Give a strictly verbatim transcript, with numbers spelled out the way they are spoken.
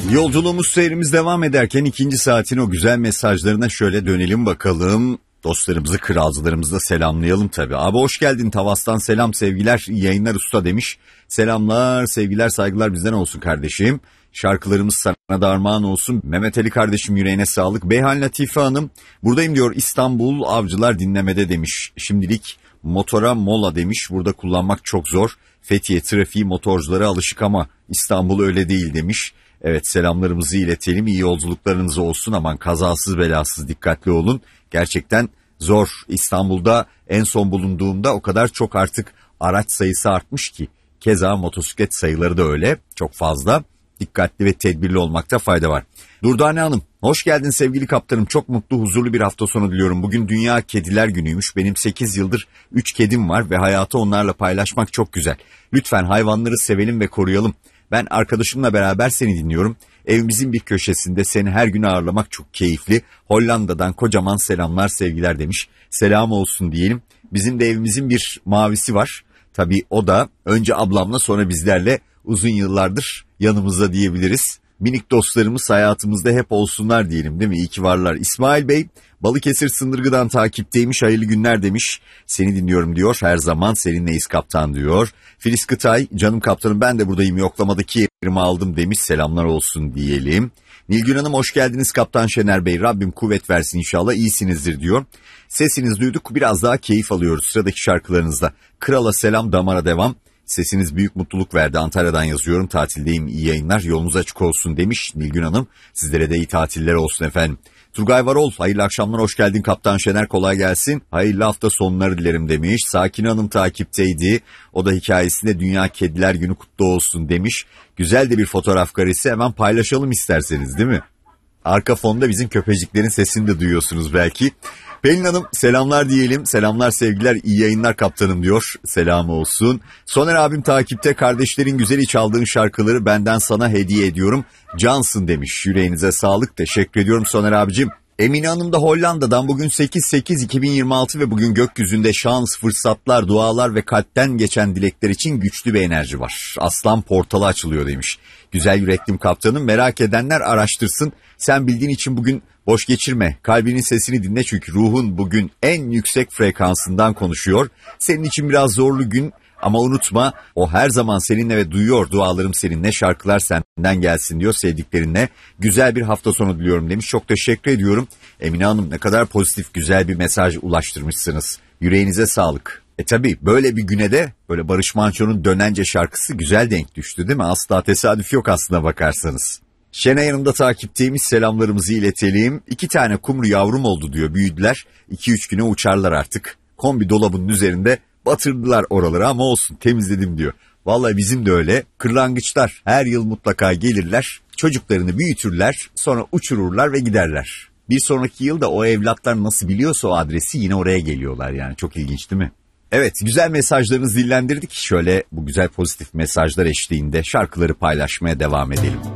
Yolculuğumuz, seyrimiz devam ederken ikinci saatin o güzel mesajlarına şöyle dönelim bakalım. Dostlarımızı, kralcılarımızı da selamlayalım tabii. Abi hoş geldin, Tavas'tan selam, sevgiler, iyi yayınlar usta demiş. Selamlar, sevgiler, saygılar bizden olsun kardeşim. Şarkılarımız sana da armağan olsun. Mehmet Ali kardeşim, yüreğine sağlık. Beyhan Latife Hanım, buradayım diyor, İstanbul, avcılar dinlemede demiş. Şimdilik motora mola demiş, burada kullanmak çok zor. Fethiye trafiği motorculara alışık ama İstanbul öyle değil demiş. Evet, selamlarımızı iletelim, iyi yolculuklarınız olsun, aman kazasız belasız dikkatli olun. Gerçekten zor. İstanbul'da en son bulunduğumda o kadar çok artık araç sayısı artmış ki. Keza motosiklet sayıları da öyle, çok fazla. Dikkatli ve tedbirli olmakta fayda var. Durdane Hanım, hoş geldin sevgili kaptanım. Çok mutlu, huzurlu bir hafta sonu diliyorum. Bugün Dünya Kediler Günü'ymüş. Benim sekiz yıldır üç kedim var ve hayatı onlarla paylaşmak çok güzel. Lütfen hayvanları sevelim ve koruyalım. Ben arkadaşımla beraber seni dinliyorum. Evimizin bir köşesinde seni her gün ağırlamak çok keyifli. Hollanda'dan kocaman selamlar, sevgiler demiş. Selam olsun diyelim. Bizim de evimizin bir mavisi var. Tabii o da önce ablamla sonra bizlerle uzun yıllardır yanımızda diyebiliriz. Minik dostlarımız hayatımızda hep olsunlar diyelim, değil mi? İyi ki varlar. İsmail Bey, Balıkesir Sındırgı'dan takipteymiş, hayırlı günler demiş. Seni dinliyorum diyor, her zaman seninleyiz kaptan diyor. Filiz Kıtay, canım kaptanım ben de buradayım, yoklamadaki yerimi aldım demiş, selamlar olsun diyelim. Nilgün Hanım, hoş geldiniz kaptan Şener Bey, Rabbim kuvvet versin inşallah, iyisinizdir diyor. Sesinizi duyduk, biraz daha keyif alıyoruz sıradaki şarkılarınızda. Krala selam, damara devam. Sesiniz büyük mutluluk verdi. Antalya'dan yazıyorum. Tatildeyim. İyi yayınlar. Yolunuz açık olsun demiş Nilgün Hanım. Sizlere de iyi tatiller olsun efendim. Turgay Varol, hayırlı akşamlar, hoş geldin kaptan Şener, kolay gelsin. Hayırlı hafta sonları dilerim demiş. Sakine Hanım takipteydi. O da hikayesinde Dünya Kediler Günü kutlu olsun demiş. Güzel de bir fotoğraf karesi, hemen paylaşalım isterseniz, değil mi? Arka fonda bizim köpeciklerin sesini de duyuyorsunuz belki. Pelin Hanım, selamlar diyelim. Selamlar, sevgiler, iyi yayınlar kaptanım diyor. Selam olsun. Soner abim takipte, kardeşlerin güzeli çaldığın şarkıları benden sana hediye ediyorum. Cansın demiş. Yüreğinize sağlık. Teşekkür ediyorum Soner abicim. Emine Hanım da Hollanda'dan, bugün sekiz sekiz iki bin yirmi altı ve bugün gökyüzünde şans, fırsatlar, dualar ve kalpten geçen dilekler için güçlü bir enerji var. Aslan portalı açılıyor demiş. Güzel yüreklim kaptanım, merak edenler araştırsın. Sen bildiğin için bugün boş geçirme. Kalbinin sesini dinle çünkü ruhun bugün en yüksek frekansından konuşuyor. Senin için biraz zorlu gün ama unutma, o her zaman seninle ve duyuyor, dualarım seninle, şarkılar senden gelsin diyor sevdiklerinle. Güzel bir hafta sonu diliyorum demiş. Çok teşekkür ediyorum. Emine Hanım, ne kadar pozitif, güzel bir mesaj ulaştırmışsınız. Yüreğinize sağlık. E tabi böyle bir güne de böyle Barış Manço'nun Dönence şarkısı güzel denk düştü, değil mi? Asla tesadüf yok aslına bakarsanız. Şenay Hanım da takipteymiş, selamlarımızı iletelim. İki tane kumru yavrum oldu diyor, büyüdüler. İki üç güne uçarlar artık. Kombi dolabının üzerinde batırdılar oraları ama olsun, temizledim diyor. Vallahi bizim de öyle. Kırlangıçlar her yıl mutlaka gelirler. Çocuklarını büyütürler, sonra uçururlar ve giderler. Bir sonraki yılda o evlatlar nasıl biliyorsa o adresi yine oraya geliyorlar yani. Çok ilginç değil mi? Evet, güzel mesajlarınızı dillendirdik. Şöyle bu güzel pozitif mesajlar eşliğinde şarkıları paylaşmaya devam edelim.